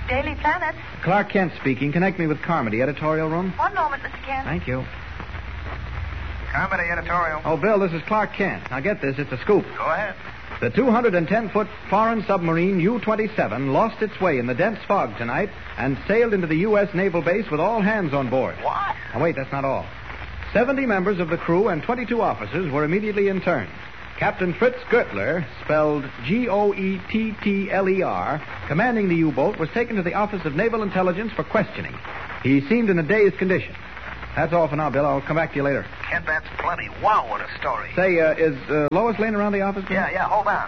Daily Planet. Clark Kent speaking. Connect me with Carmody, editorial room. One moment, Mr. Kent. Thank you. Carmody, editorial. Oh, Bill, this is Clark Kent. Now get this, it's a scoop. Go ahead. The 210-foot foreign submarine U-27 lost its way in the dense fog tonight and sailed into the U.S. naval base with all hands on board. What? Now, wait, that's not all. 70 members of the crew and 22 officers were immediately interned. Captain Fritz Gertler, spelled Goettler, commanding the U-boat, was taken to the Office of Naval Intelligence for questioning. He seemed in a dazed condition. That's all for now, Bill. I'll come back to you later. Kent, that's plenty. Wow, what a story. Say, is Lois Lane around the office, Bill? Yeah, hold on.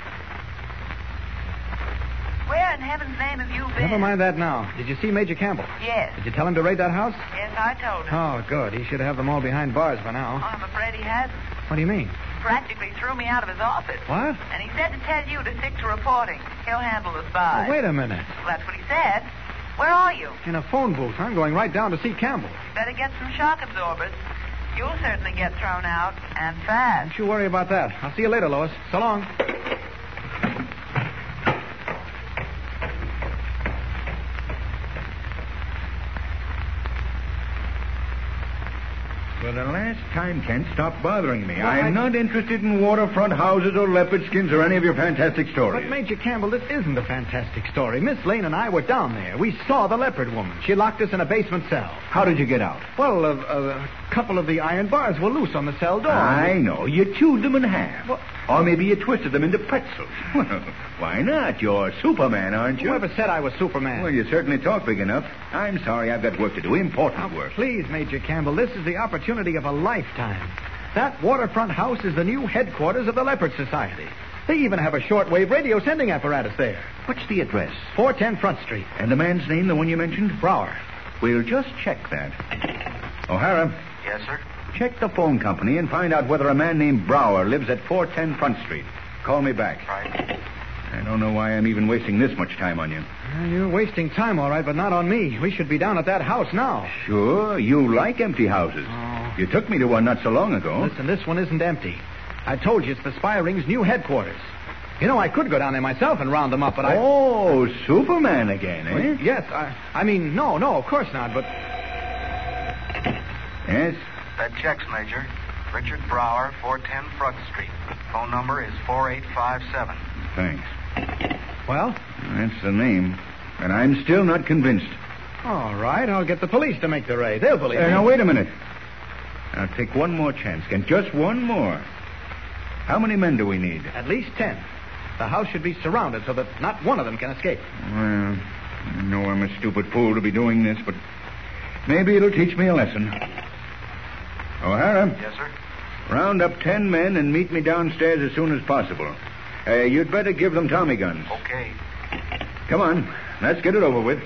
Where in heaven's name have you been? Never mind that now. Did you see Major Campbell? Yes. Did you tell him to raid that house? Yes, I told him. Oh, good. He should have them all behind bars by now. Oh, I'm afraid he hasn't. What do you mean? Practically threw me out of his office. What? And he said to tell you to stick to reporting. He'll handle the spies. Oh, wait a minute. Well, that's what he said. Where are you? In a phone booth. I'm going right down to see Campbell. Better get some shock absorbers. You'll certainly get thrown out, and fast. Don't you worry about that. I'll see you later, Lois. So long. For the last time, Kent, stop bothering me. I'm not interested in waterfront houses or leopard skins or any of your fantastic stories. But, Major Campbell, this isn't a fantastic story. Miss Lane and I were down there. We saw the leopard woman. She locked us in a basement cell. How did you get out? Well, a couple of the iron bars were loose on the cell door. I know. You chewed them in half. What? Or maybe you twisted them into pretzels. Well, why not? You're Superman, aren't you? Whoever said I was Superman? Well, you certainly talk big enough. I'm sorry, I've got work to do. Important work. Please, Major Campbell, this is the opportunity of a lifetime. That waterfront house is the new headquarters of the Leopard Society. They even have a shortwave radio sending apparatus there. What's the address? 410 Front Street. And the man's name, the one you mentioned? Brower. We'll just check that. O'Hara. Yes, sir? Check the phone company and find out whether a man named Brower lives at 410 Front Street. Call me back. Right. I don't know why I'm even wasting this much time on you. You're wasting time, all right, but not on me. We should be down at that house now. Sure, you like empty houses. Oh. You took me to one not so long ago. Listen, this one isn't empty. I told you it's the Spy Ring's new headquarters. You know, I could go down there myself and round them up, but Oh, Superman again, eh? Well, yes, I mean, no, of course not, but... Yes? That checks, Major. Richard Brower, 410 Front Street. Phone number is 4857. Thanks. Well? That's the name. And I'm still not convinced. All right, I'll get the police to make the raid. They'll believe me. Now, wait a minute. I'll take one more chance, Kent. Just one more. How many men do we need? At least 10. The house should be surrounded so that not one of them can escape. Well, I know I'm a stupid fool to be doing this, but maybe it'll teach me a lesson. O'Hara. Yes, sir? Round up 10 men and meet me downstairs as soon as possible. You'd better give them Tommy guns. Okay. Come on. Let's get it over with.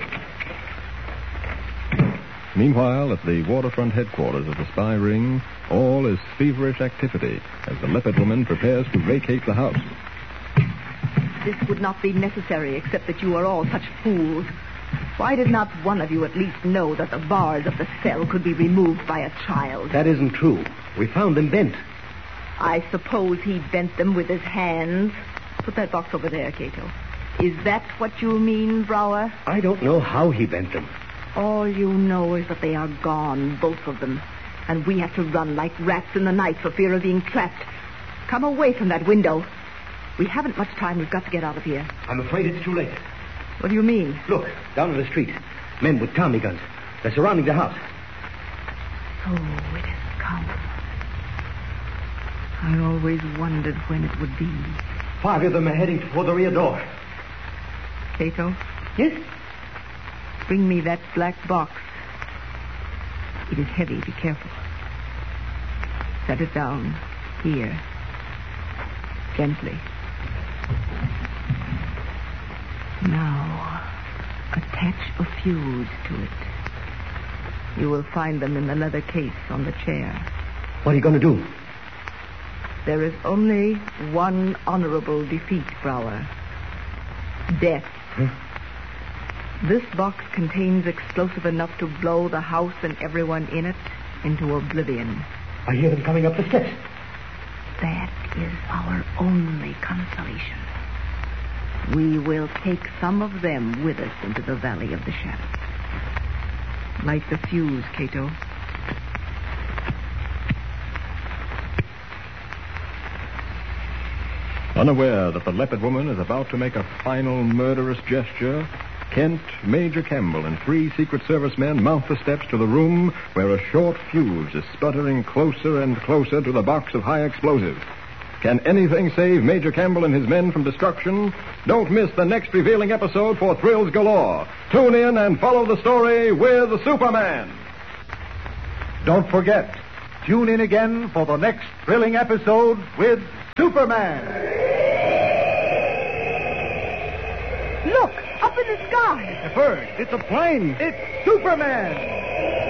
Meanwhile, at the waterfront headquarters of the Spy Ring, all is feverish activity as the leopard woman prepares to vacate the house. This would not be necessary, except that you are all such fools. Why did not one of you at least know that the bars of the cell could be removed by a child? That isn't true. We found them bent. I suppose he bent them with his hands. Put that box over there, Cato. Is that what you mean, Brower? I don't know how he bent them. All you know is that they are gone, both of them. And we have to run like rats in the night for fear of being trapped. Come away from that window. We haven't much time. We've got to get out of here. I'm afraid it's too late. What do you mean? Look, down in the street. Men with Tommy guns. They're surrounding the house. So it has come. I always wondered when it would be. 5 of them are heading for the rear door. Cato, Yes? bring me that black box. It is heavy. Be careful. Set it down. Here. Gently. Now, attach a fuse to it. You will find them in the leather case on the chair. What are you going to do? There is only one honorable defeat, Brower. Death. Huh? This box contains explosive enough to blow the house and everyone in it into oblivion. I hear them coming up the steps. That is our only consolation. We will take some of them with us into the Valley of the Shadows. Light the fuse, Cato. Unaware that the leopard woman is about to make a final murderous gesture, Kent, Major Campbell, and 3 Secret Service men mount the steps to the room where a short fuse is sputtering closer and closer to the box of high explosives. Can anything save Major Campbell and his men from destruction? Don't miss the next revealing episode for thrills galore. Tune in and follow the story with Superman. Don't forget, tune in again for the next thrilling episode with Superman. Look, up in the sky. A bird. It's a plane. It's Superman.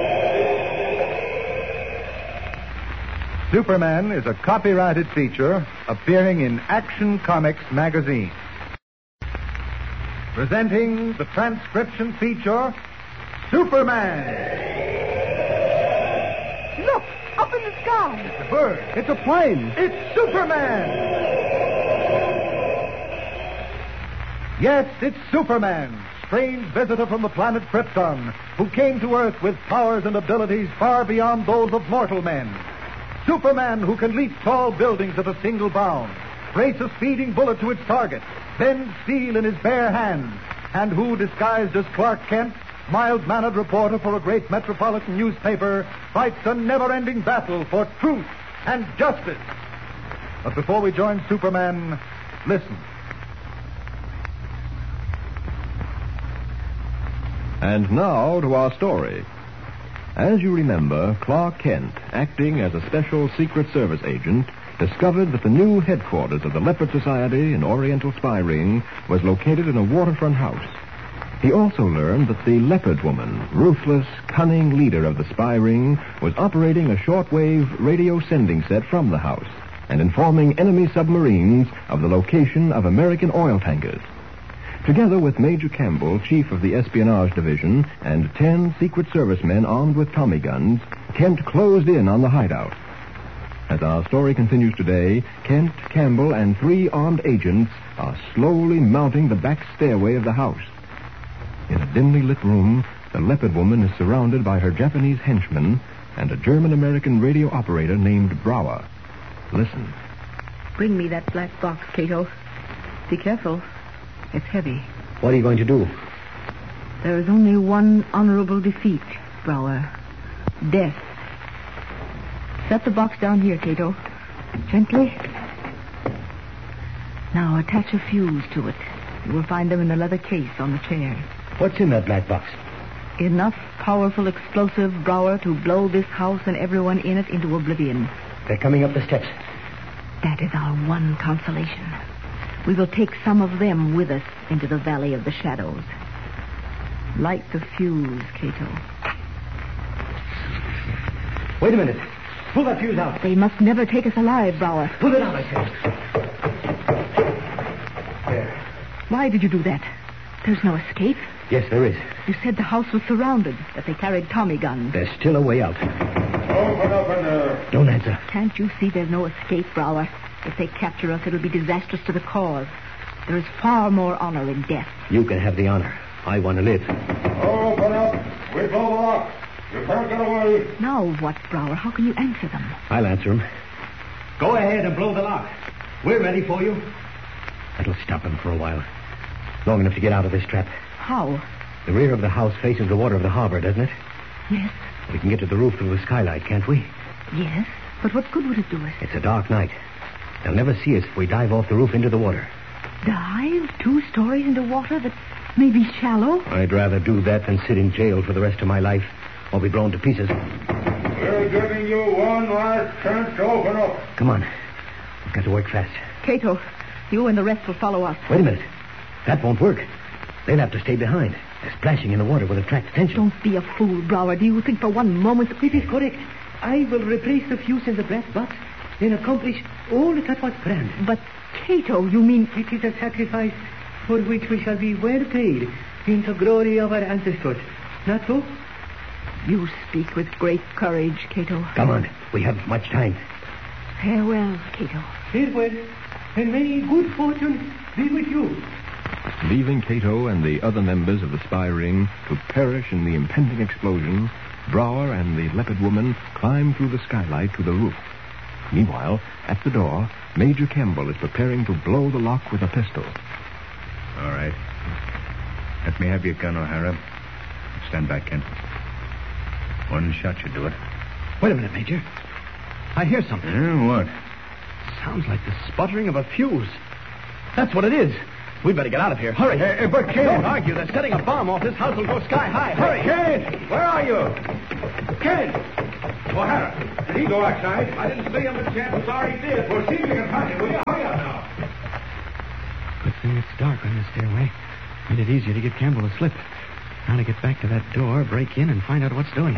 Superman is a copyrighted feature appearing in Action Comics magazine. Presenting the transcription feature, Superman. Look, up in the sky. It's a bird. It's a plane. It's Superman. Yes, it's Superman, strange visitor from the planet Krypton, who came to Earth with powers and abilities far beyond those of mortal men. Superman, who can leap tall buildings at a single bound, race a speeding bullet to its target, bend steel in his bare hands, and who, disguised as Clark Kent, mild-mannered reporter for a great metropolitan newspaper, fights a never-ending battle for truth and justice. But before we join Superman, listen. And now to our story. As you remember, Clark Kent, acting as a special Secret Service agent, discovered that the new headquarters of the Leopard Society in Oriental Spy Ring was located in a waterfront house. He also learned that the Leopard Woman, ruthless, cunning leader of the spy ring, was operating a shortwave radio sending set from the house and informing enemy submarines of the location of American oil tankers. Together with Major Campbell, chief of the Espionage Division, and 10 Secret Service men armed with Tommy guns, Kent closed in on the hideout. As our story continues today, Kent, Campbell, and 3 armed agents are slowly mounting the back stairway of the house. In a dimly lit room, the Leopard Woman is surrounded by her Japanese henchmen and a German-American radio operator named Brower. Listen. Bring me that black box, Cato. Be careful. It's heavy. What are you going to do? There is only one honorable defeat, Brower. Death. Set the box down here, Cato. Gently. Now attach a fuse to it. You will find them in the leather case on the chair. What's in that black box? Enough powerful explosive, Brower, to blow this house and everyone in it into oblivion. They're coming up the steps. That is our one consolation. We will take some of them with us into the Valley of the Shadows. Light the fuse, Cato. Wait a minute. Pull that fuse out. They must never take us alive, Brower. Pull it out, I said. There. Why did you do that? There's no escape. Yes, there is. You said the house was surrounded, that they carried Tommy guns. There's still a way out. Open up in there. Don't answer. Can't you see there's no escape, Brower? If they capture us, it'll be disastrous to the cause. There is far more honor in death. You can have the honor. I want to live. Open up. We blow the lock. You can't get away. Now what, Brower? How can you answer them? I'll answer him. Go ahead and blow the lock. We're ready for you. That'll stop him for a while. Long enough to get out of this trap. How? The rear of the house faces the water of the harbor, doesn't it? Yes. We can get to the roof through the skylight, can't we? Yes. But what good would it do us? It's a dark night. They'll never see us if we dive off the roof into the water. Dive 2 stories into water that may be shallow? I'd rather do that than sit in jail for the rest of my life or be blown to pieces. We're giving you one last chance to open up. Come on. We've got to work fast. Cato, you and the rest will follow us. Wait a minute. That won't work. They'll have to stay behind. They're splashing in the water will attract attention. Don't be a fool, Brower. Do you think for one moment... It is correct. I will replace the fuse in the brass box and accomplish all that was planned. But, Cato, you mean... It is a sacrifice for which we shall be well paid in the glory of our ancestors. Not so? You speak with great courage, Cato. Come on. We haven't much time. Farewell, Cato. Farewell, and may good fortune be with you. Leaving Cato and the other members of the spy ring to perish in the impending explosion, Brower and the leopard woman climb through the skylight to the roof. Meanwhile, at the door, Major Campbell is preparing to blow the lock with a pistol. All right. Let me have your gun, O'Hara. Stand back, Kent. One shot should do it. Wait a minute, Major. I hear something. Yeah, what? Sounds like the sputtering of a fuse. That's what it is. We'd better get out of here. Hurry. Hey, but Kent... Don't argue. They're setting a bomb off. This house will go sky high. Hurry. Kent! Where are you? Kent! O'Hara, did he go outside? I didn't see him, but chances are he did. Well, see if you can find him, will you? Hurry up now. Good thing it's dark on this stairway. Made it easier to give Campbell a slip. Now to get back to that door, break in, and find out what's doing.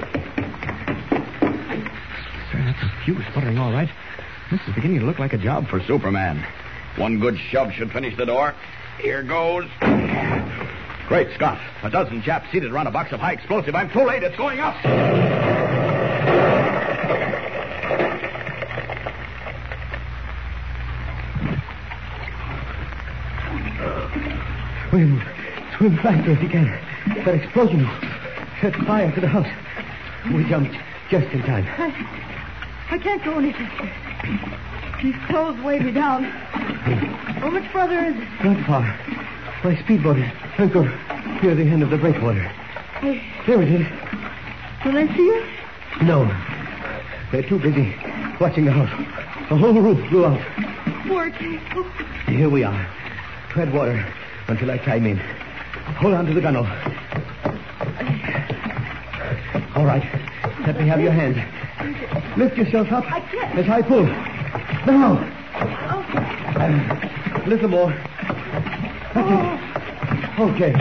Sir, that's a fuse sputtering all right. This is beginning to look like a job for Superman. One good shove should finish the door. Here goes. Great Scott. A dozen chaps seated around a box of high explosive. I'm too late. It's going up. Swim faster if you can. That explosion set fire to the house. We jumped just in time. I can't go any faster. These clothes weigh me down. How much further is it? Not far. My speedboat is anchored near the end of the breakwater. There it is. Will they see us? No. They're too busy watching the house. The whole roof blew out. Poor Cato. Here we are. Tread water until I chime in. Hold on to the gunwale. All right. Let me have your hand. Lift yourself up. I can't. As I pull. Now. Oh. A little more. That's it. Okay.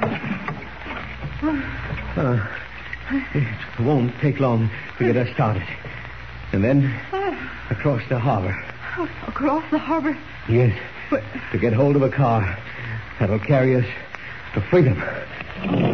It won't take long to get us started. And then across the harbor. Across the harbor? Yes. But... to get hold of a car that'll carry us to freedom.